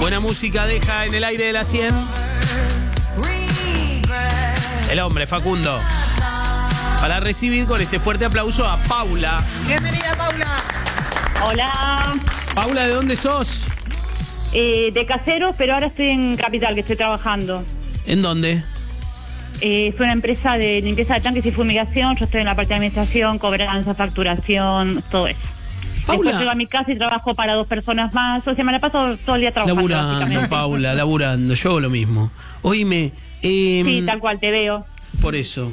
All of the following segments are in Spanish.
Buena música deja en el aire de la 100. El hombre, Facundo. Para recibir con este fuerte aplauso a Paula. Bienvenida, Paula. Hola. Paula, ¿de dónde sos? De Caseros, pero ahora estoy en Capital, que estoy trabajando. ¿En dónde? Es una empresa de limpieza de tanques y fumigación. Yo estoy en la parte de administración, cobranza, facturación, todo eso. Paula. Después llego a mi casa y trabajo para 2 personas más. O sea, me la paso todo el día trabajando. Laburando, básicamente. Paula, laburando. Yo hago lo mismo. Oíme. Sí, tal cual, te veo. Por eso.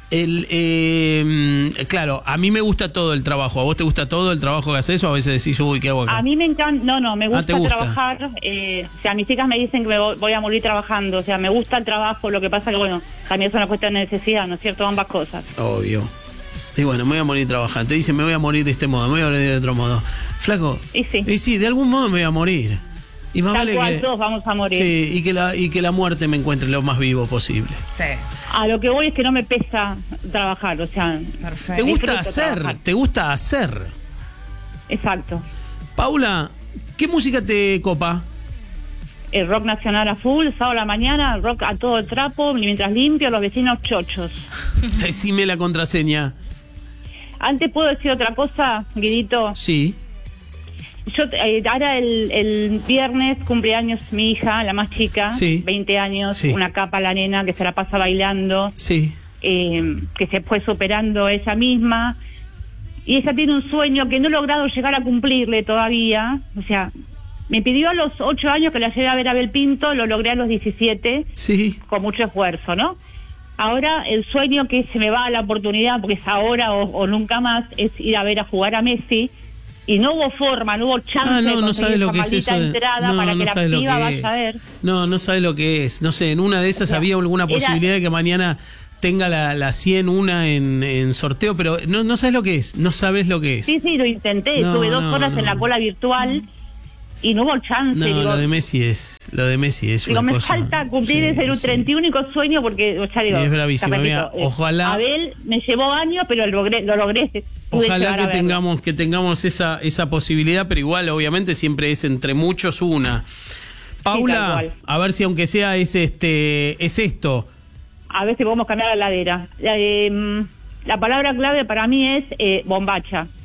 Claro, a mí me gusta todo el trabajo. ¿A vos te gusta todo el trabajo que haces o a veces decís, uy, ¿qué hago acá? A mí me encanta, me gusta, ¿te gusta? trabajar. O sea, mis hijas me dicen que me voy a morir trabajando. O sea, me gusta el trabajo. Lo que pasa que, bueno, también es una cuestión de necesidad, ¿no es cierto? Ambas cosas. Obvio. Y bueno, me voy a morir trabajando. Te dicen, me voy a morir de este modo, me voy a morir de otro modo. Flaco. Y sí, de algún modo me voy a morir. Y más tal vale cual, que todos vamos a morir. sí, y que la muerte me encuentre lo más vivo posible. Sí. A lo que voy es que no me pesa trabajar, o sea... Perfecto. ¿Te gusta disfruto hacer? trabajar. ¿Te gusta hacer? Exacto. Paula, ¿qué música te copa? El rock nacional a full, sábado a la mañana, rock a todo el trapo, mientras limpio, los vecinos chochos. Decime la contraseña. Antes puedo decir otra cosa, Guidito. Sí. Yo ahora el viernes cumpleaños mi hija, la más chica, Sí. 20 años, Sí. una capa la nena que se la pasa bailando, Sí. que se fue superando ella misma. Y ella tiene un sueño que no he logrado llegar a cumplirle todavía. O sea, me pidió a los 8 años que la lleve a ver a Abel Pinto, lo logré a los 17, Sí. con mucho esfuerzo, ¿no? Ahora el sueño que se me va a la oportunidad, porque es ahora o nunca más, es ir a ver a jugar a Messi. Y no hubo forma, no hubo chance de no conseguir sabes lo esa que es maldita eso. entrada para que la sabes lo piba que vaya es. a ver. No sabes lo que es. No sé, en una de esas O sea, había alguna era- posibilidad de que mañana tenga la 100 una en sorteo, pero no sabes lo que es. No sabes lo que es. Sí, lo intenté. No, Estuve 2 no, horas no. en la cola virtual y no hubo chance. No, Digo, lo de Messi es digo, una me cosa. falta cumplir ese sí. único sueño porque, o sea, Sí, digo, es bravísimo. te Mira, repito, ojalá- Abel me llevó años, pero lo logré. Pude Ojalá llegar a que verlo. tengamos esa posibilidad, pero igual, obviamente, siempre es entre muchos una. tal Paula, cual. a ver si aunque sea es esto. A ver si podemos cambiar la heladera. La palabra clave para mí es bombacha.